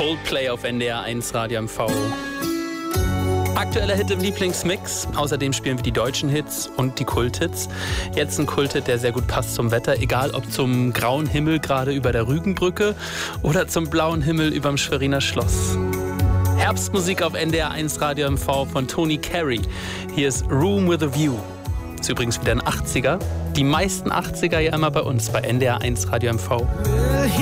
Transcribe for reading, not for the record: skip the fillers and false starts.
Coldplay auf NDR 1 Radio MV. Aktueller Hit im Lieblingsmix. Außerdem spielen wir die deutschen Hits und die Kulthits. Jetzt ein Kulthit, der sehr gut passt zum Wetter, egal ob zum grauen Himmel gerade über der Rügenbrücke oder zum blauen Himmel überm Schweriner Schloss. Herbstmusik auf NDR 1 Radio MV von Tony Carey. Hier ist Room with a View. Ist übrigens wieder ein 80er. Die meisten 80er ja immer bei uns, bei NDR 1 Radio MV.